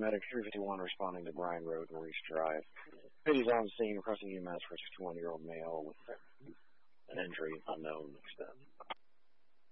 Medic 351 responding to Bryan Road, Maurice Drive. Pitty's on scene, requesting EMS for a 61-year-old male with an injury unknown extent.